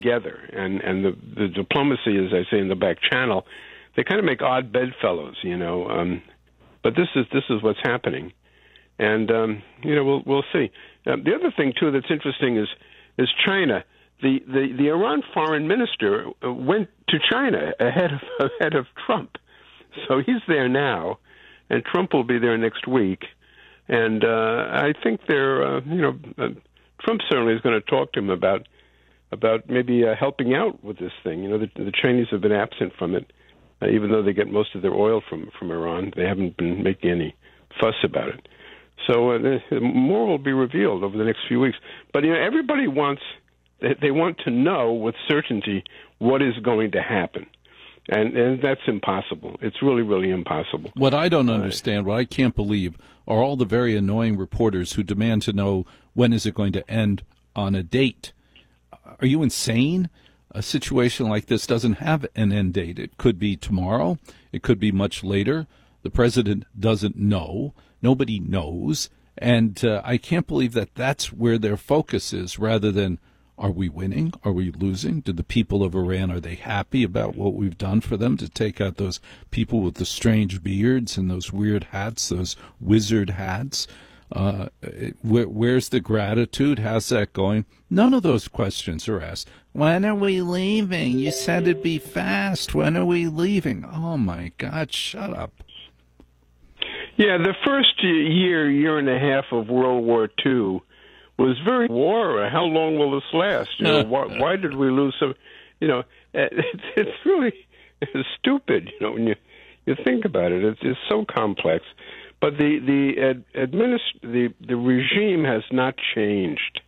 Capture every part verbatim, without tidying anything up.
together. And, and the, the diplomacy, as I say in the back channel, they kind of make odd bedfellows, you know. Um, but this is this is what's happening. And, um, you know, we'll we'll see. Uh, the other thing, too, that's interesting is is China. The, the, the Iran foreign minister went to China ahead of ahead of Trump. So he's there now, and Trump will be there next week. And uh, I think they're, uh, you know, uh, Trump certainly is going to talk to him about about maybe uh, helping out with this thing. You know, the, the Chinese have been absent from it, uh, even though they get most of their oil from, from Iran. They haven't been making any fuss about it. So uh, the, more will be revealed over the next few weeks. But, you know, everybody wants, they want to know with certainty what is going to happen. And, and that's impossible. It's really, really impossible. What I don't understand, what I can't believe, are all the very annoying reporters who demand to know when is it going to end on a date. Are you insane? A situation like this doesn't have an end date. It could be tomorrow. It could be much later. The president doesn't know. Nobody knows. And uh, I can't believe that that's where their focus is, rather than, are we winning? Are we losing? Did the people of Iran, are they happy about what we've done for them to take out those people with the strange beards and those weird hats, those wizard hats? Uh, where, where's the gratitude? How's that going? None of those questions are asked. When are we leaving? You said it'd be fast. When are we leaving? Oh, my God, shut up. Yeah, the first year, year and a half of World War Two was very war. How long will this last? You know, why, why did we lose some? You know, it's, it's really it's stupid. You know, when you you think about it, it's, it's so complex. But the the ad, administ- the the regime has not changed.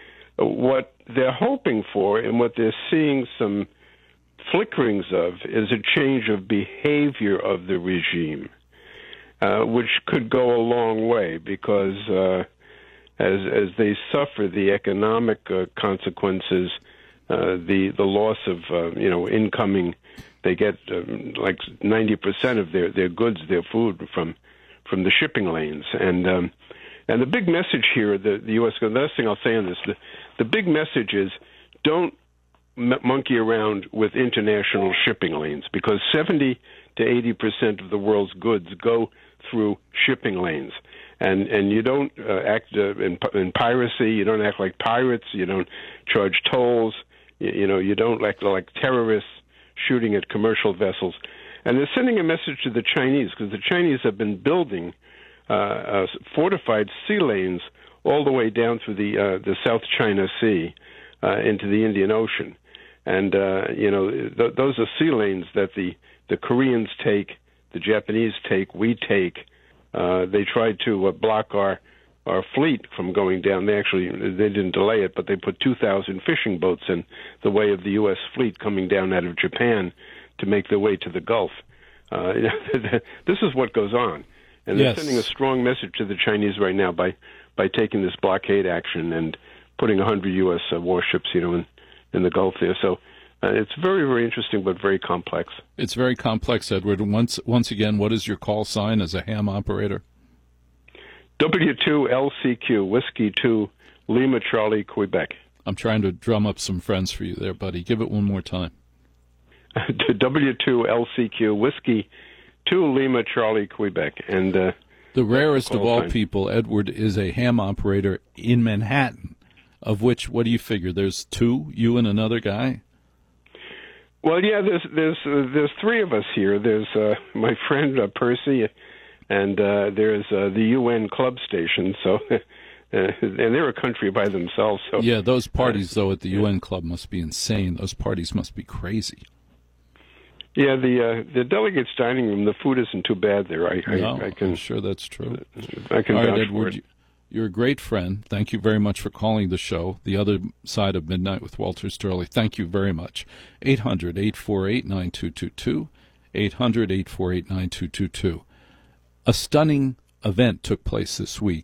What they're hoping for and what they're seeing some flickerings of is a change of behavior of the regime, uh, which could go a long way because uh, as as they suffer the economic uh, consequences, uh, the the loss of uh, you know incoming, they get um, like ninety percent of their, their goods, their food from. from the shipping lanes. And um, and the big message here, the, the U S, the last thing I'll say on this, the, the big message is don't m- monkey around with international shipping lanes, because seventy to eighty percent of the world's goods go through shipping lanes. And and you don't uh, act uh, in, in piracy, you don't act like pirates, you don't charge tolls, you, you know, you don't act like terrorists shooting at commercial vessels. And they're sending a message to the Chinese, because the Chinese have been building uh, uh, fortified sea lanes all the way down through the uh, the South China Sea uh, into the Indian Ocean. And, uh, you know, th- those are sea lanes that the, the Koreans take, the Japanese take, we take. Uh, they tried to uh, block our, our fleet from going down. They actually, they didn't delay it, but they put two thousand fishing boats in the way of the U S fleet coming down out of Japan to make their way to the Gulf. Uh, this is what goes on. And they're yes. sending a strong message to the Chinese right now by, by taking this blockade action and putting one hundred U S uh, warships, you know, in, in the Gulf there. So uh, it's very, very interesting, but very complex. It's very complex, Edward. Once, once again, what is your call sign as a ham operator? W two L C Q, Whiskey two, Lima Charlie, Quebec. I'm trying to drum up some friends for you there, buddy. Give it one more time. W two L C Q, Whiskey two, Lima, Charlie, Quebec. And uh, the rarest of all time. people, Edward, is a ham operator in Manhattan, of which, what do you figure, there's two, you and another guy? Well, yeah, there's there's uh, there's three of us here. There's uh, my friend uh, Percy, and uh, there's uh, the U N club station, so... Uh, and they're a country by themselves. So yeah, those parties, though, at the yeah. U N club must be insane. Those parties must be crazy. Yeah, the uh, the delegates' dining room, the food isn't too bad there. I, no, I, I can, I'm sure that's true. I can All right, vouch Edward, for it. You're a great friend. Thank you very much for calling the show, The Other Side of Midnight with Walter Sterling. Thank you very much. eight hundred, eight four eight, nine two two two, eight hundred, eight four eight, nine two two two. A stunning event took place this week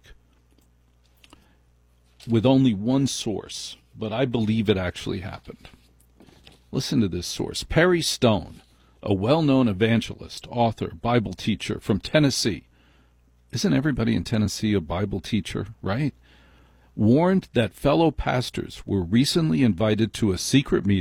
with only one source, but I believe it actually happened. Listen to this source. Perry Stone, a well-known evangelist, author, Bible teacher from Tennessee. Isn't everybody in Tennessee a Bible teacher, right? Warned that fellow pastors were recently invited to a secret meeting